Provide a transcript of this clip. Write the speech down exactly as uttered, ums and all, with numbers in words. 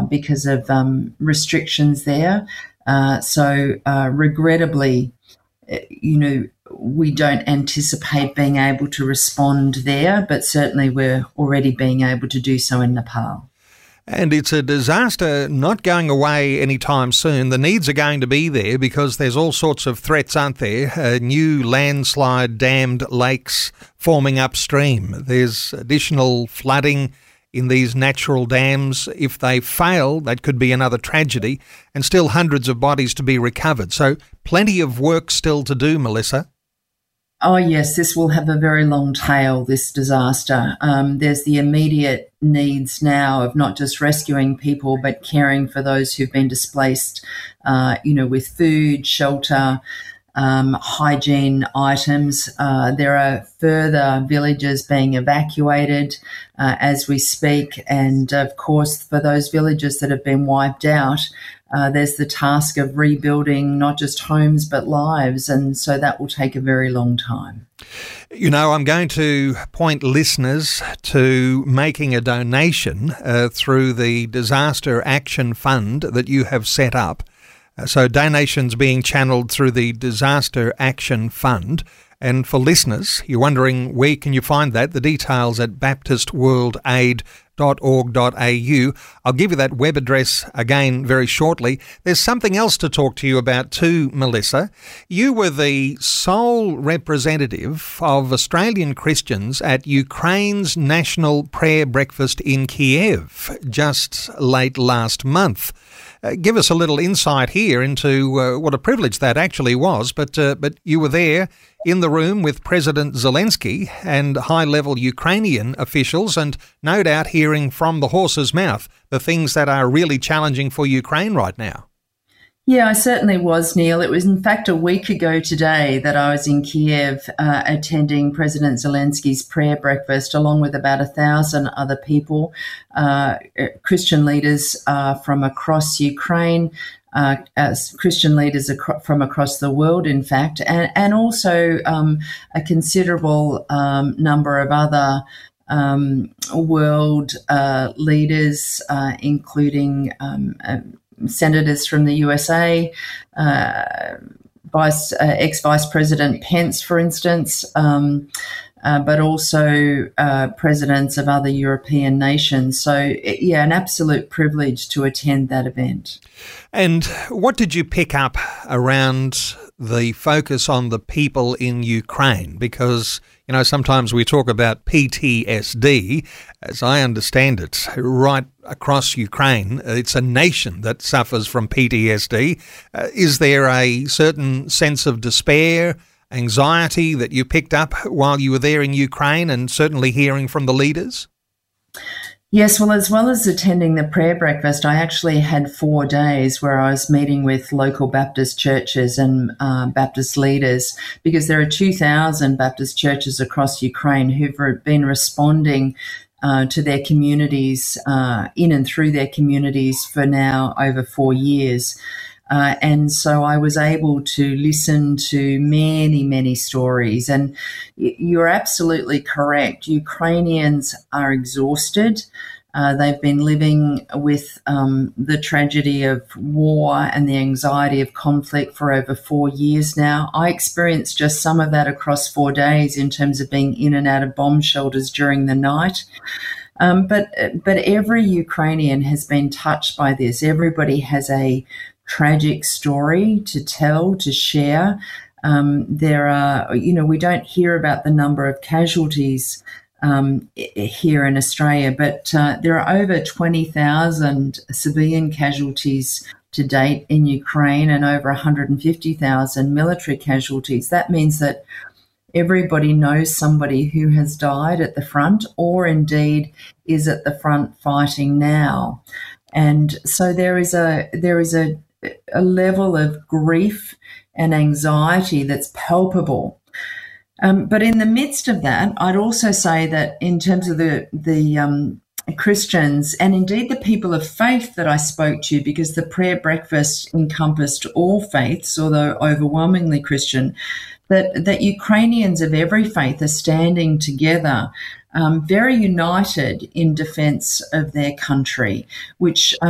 because of um, restrictions there. Uh, so uh, regrettably, you know, we don't anticipate being able to respond there, but certainly we're already being able to do so in Nepal. And it's a disaster not going away anytime soon. The needs are going to be there because there's all sorts of threats, aren't there? Uh, new landslide dammed lakes forming upstream. There's additional flooding in these natural dams. If they fail, that could be another tragedy, and still hundreds of bodies to be recovered. So plenty of work still to do, Melissa. Oh, yes, this will have a very long tail, this disaster. Um, there's the immediate needs now of not just rescuing people, but caring for those who've been displaced, uh, you know, with food, shelter, um, hygiene items. Uh, there are further villages being evacuated uh, as we speak. And, of course, for those villages that have been wiped out, Uh, there's the task of rebuilding not just homes but lives, and so that will take a very long time. You know, I'm going to point listeners to making a donation uh, through the Disaster Action Fund that you have set up. Uh, so donations being channeled through the Disaster Action Fund. And for listeners, you're wondering where can you find that? The details at baptist world aid dot org dot a u. I'll give you that web address again very shortly. There's something else to talk to you about too, Melissa. You were the sole representative of Australian Christians at Ukraine's National Prayer Breakfast in Kiev just late last month. Uh, give us a little insight here into uh, what a privilege that actually was, but uh, but you were there in the room with President Zelensky and high-level Ukrainian officials, and no doubt hearing from the horse's mouth the things that are really challenging for Ukraine right now. Yeah, I certainly was, Neil. It was, in fact, a week ago today that I was in Kiev uh, attending President Zelensky's prayer breakfast, along with about a thousand other people, uh, Christian leaders uh, from across Ukraine, uh, as Christian leaders acro- from across the world, in fact, and, and also um, a considerable um, number of other um, world uh, leaders, uh, including um, uh, senators from the U S A, uh, Vice, uh, ex-Vice President Pence, for instance, um, uh, but also uh, presidents of other European nations. So, yeah, an absolute privilege to attend that event. And what did you pick up around the focus on the people in Ukraine? Because, you know, sometimes we talk about P T S D. As I understand it, right across Ukraine, it's a nation that suffers from P T S D. Uh, is there a certain sense of despair, anxiety that you picked up while you were there in Ukraine, and certainly hearing from the leaders? Yes, well, as well as attending the prayer breakfast, I actually had four days where I was meeting with local Baptist churches and uh, Baptist leaders, because there are two thousand Baptist churches across Ukraine who've been responding uh, to their communities, uh, in and through their communities for now over four years. Uh, and so I was able to listen to many, many stories. And you're absolutely correct. Ukrainians are exhausted. Uh, they've been living with um, the tragedy of war and the anxiety of conflict for over four years now. I experienced just some of that across four days in terms of being in and out of bomb shelters during the night. Um, but but every Ukrainian has been touched by this. Everybody has a tragic story to tell, to share. Um, there are, you know, we don't hear about the number of casualties um, here in Australia, but uh, there are over twenty thousand civilian casualties to date in Ukraine and over one hundred fifty thousand military casualties. That means that everybody knows somebody who has died at the front, or indeed is at the front fighting now. And so there is a there is a a level of grief and anxiety that's palpable. Um, but in the midst of that, I'd also say that in terms of the the um, Christians and indeed the people of faith that I spoke to, because the prayer breakfast encompassed all faiths, although overwhelmingly Christian, that, that Ukrainians of every faith are standing together, um, very united in defence of their country, which